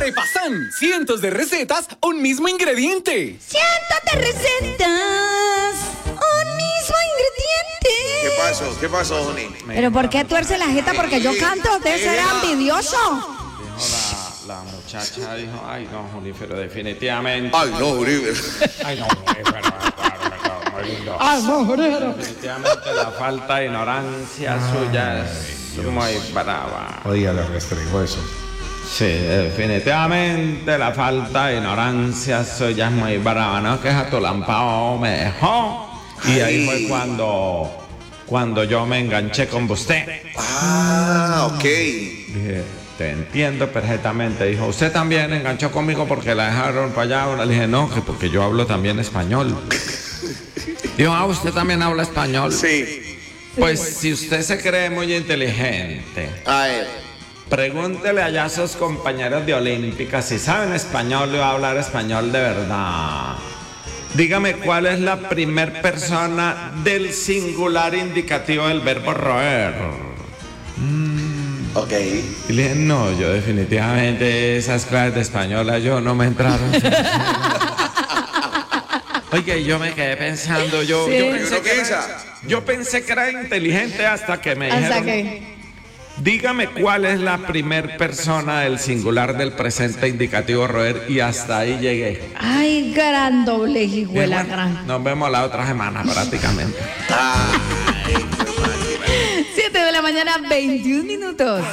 Repasán cientos de recetas, un mismo ingrediente. ¡Cientos de recetas! ¡Un mismo ingrediente! ¿Qué pasó, Joni? ¿Pero por qué tuerce la jeta? Porque yo canto, usted será envidioso. Dijo la muchacha, dijo, ay no, Joni, pero definitivamente. Ay, no, Uribe. Ay no, Joni, pero muy lindo. ¡Ay, no, Jorero! Definitivamente la falta de ignorancia suya es muy brava. Oiga, le restregó eso. Sí, definitivamente la falta de ignorancia suya es muy brava, ¿no? Que es atolampado me dejó. Y ahí fue cuando yo me enganché con usted. Ah, ok. Dije, te entiendo perfectamente. Dijo, usted también enganchó conmigo porque la dejaron para allá. Le dije, no, que porque yo hablo también español. Dijo, usted también habla español. Sí. Pues si usted se cree muy inteligente, A ver. pregúntele allá a sus compañeros de Olímpica si saben español o hablar español de verdad. Dígame cuál es la primer persona del singular indicativo del verbo roer. Ok. Y le dije, no, yo definitivamente esas clases de española yo no me entraron. Oye, yo me quedé pensando, yo pensé que era inteligente hasta que me dijeron. ¿Hasta qué? Dígame cuál es la primer persona del singular del presente indicativo roer y hasta ahí llegué. Ay, gran doble, hijuela, gran. Nos vemos la otra semana prácticamente. 7 de la mañana, 21 minutos.